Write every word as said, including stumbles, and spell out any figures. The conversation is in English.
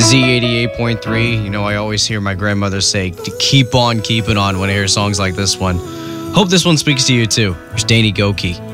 Z eighty-eight point three. You know, I always hear my grandmother say, to keep on keeping on when I hear songs like this one. Hope this one speaks to you too. Here's Danny Goki.